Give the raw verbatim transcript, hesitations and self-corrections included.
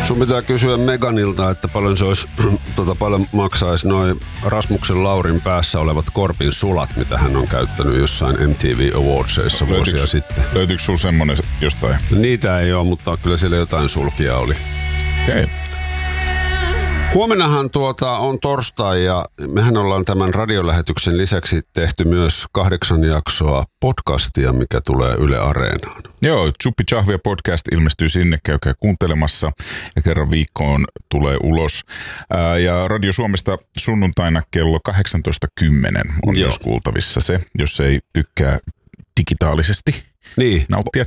Sun pitää kysyä Meganilta, että paljon se olisi, tota, paljon maksaisi noin Rasmuksen Laurin päässä olevat Korpin sulat, mitä hän on käyttänyt jossain M T V Awardsissa vuosia löytyykö, sitten. Löytyykö sulla semmonen jostain? Niitä ei ole, mutta kyllä siellä jotain sulkia oli. Okei. Okay. Huomennahan tuota on torstai ja mehän ollaan tämän radiolähetyksen lisäksi tehty myös kahdeksan jaksoa podcastia, mikä tulee Yle Areenaan. Joo, Chuppi Chahvia podcast ilmestyy sinne, käykää kuuntelemassa ja kerran viikkoon tulee ulos. Ää, ja Radio Suomesta sunnuntaina kello kahdeksantoista kymmenen on Joo. myös kuultavissa se, jos ei tykkää digitaalisesti Niin. nauttia